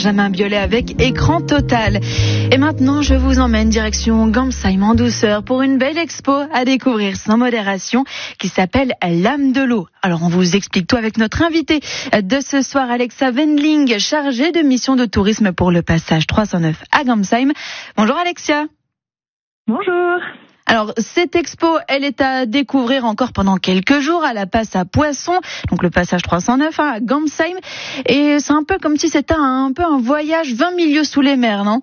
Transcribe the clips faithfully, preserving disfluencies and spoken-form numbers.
Benjamin Biolay avec Écran Total. Et maintenant, je vous emmène direction Gamsheim en douceur pour une belle expo à découvrir sans modération qui s'appelle L'âme de l'eau. Alors, on vous explique tout avec notre invité de ce soir, Alexa Wendling, chargée de mission de tourisme pour le passage trois cent neuf à Gamsheim. Bonjour Alexia. Bonjour. Alors, cette expo, elle est à découvrir encore pendant quelques jours à la Passe à Poissons, donc le passage trois cent neuf hein, à Gamsheim. Et c'est un peu comme si c'était un, un peu un voyage vingt milieux sous les mers, non ?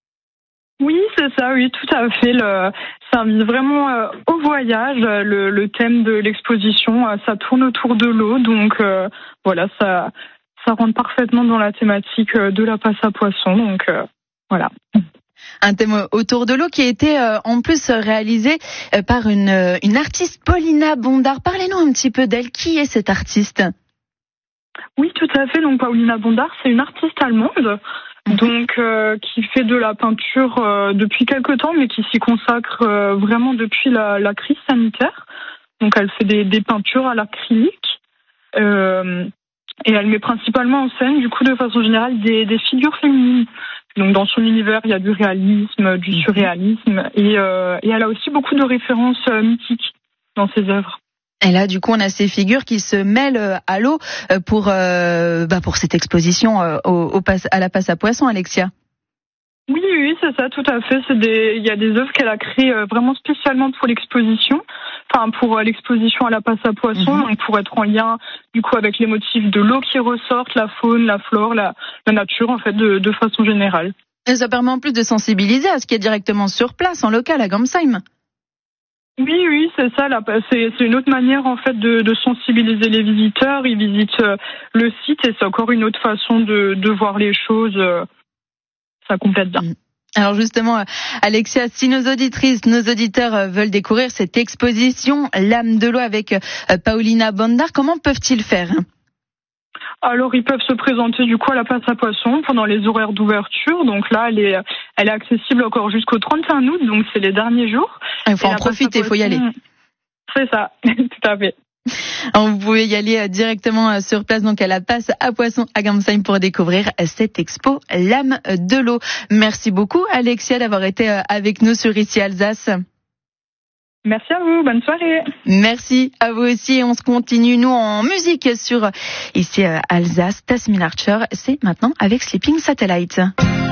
Oui, c'est ça, oui, tout à fait. Le, ça invite vraiment euh, au voyage. Le, le thème de l'exposition, euh, ça tourne autour de l'eau. Donc euh, voilà, ça, ça rentre parfaitement dans la thématique de la Passe à Poissons. Donc euh, voilà. Un thème autour de l'eau qui a été euh, en plus réalisé euh, par une, euh, une artiste, Paulina Bondard. Parlez-nous un petit peu d'elle. Qui est cette artiste ? Oui, tout à fait. Donc Paulina Bondard, c'est une artiste allemande, mmh. donc euh, qui fait de la peinture euh, depuis quelque temps, mais qui s'y consacre euh, vraiment depuis la, la crise sanitaire. Donc elle fait des, des peintures à l'acrylique euh, et elle met principalement en scène, du coup, de façon générale, des, des figures féminines. Donc dans son univers, il y a du réalisme, du surréalisme, et, euh, et elle a aussi beaucoup de références euh, mythiques dans ses œuvres. Et là, du coup, on a ces figures qui se mêlent à l'eau pour euh, bah pour cette exposition euh, au, au à la Passe à Poissons, Alexia. Oui, oui, c'est ça, tout à fait. C'est des, il y a des œuvres qu'elle a créées vraiment spécialement pour l'exposition, enfin pour l'exposition à la Passe à Poissons, mm-hmm. donc pour être en lien du coup avec les motifs de l'eau qui ressortent, la faune, la flore, la, la nature en fait de, de façon générale. Et ça permet en plus de sensibiliser à ce qui est directement sur place, en local, à Gamsheim. Oui, oui, c'est ça. Là, c'est, c'est une autre manière en fait de, de sensibiliser les visiteurs. Ils visitent le site et c'est encore une autre façon de, de voir les choses. Ça complète bien. Alors justement, Alexia, si nos auditrices, nos auditeurs veulent découvrir cette exposition L'âme de l'eau avec Paulina Bondard, comment peuvent-ils faire ? Alors, ils peuvent se présenter du coup à la Passe à Poissons pendant les horaires d'ouverture. Donc là, elle est, elle est accessible encore jusqu'au trente et un août, donc c'est les derniers jours. Il faut en profiter, il faut y aller. C'est ça, tout à fait. Alors, vous pouvez y aller directement sur place, donc à la Passe à Poissons à Gamsheim pour découvrir cette expo L'âme de l'eau. Merci beaucoup, Alexia, d'avoir été avec nous sur Ici Alsace. Merci à vous, bonne soirée. Merci à vous aussi. On se continue, nous, en musique sur Ici Alsace. Tasmin Archer, c'est maintenant avec Sleeping Satellite.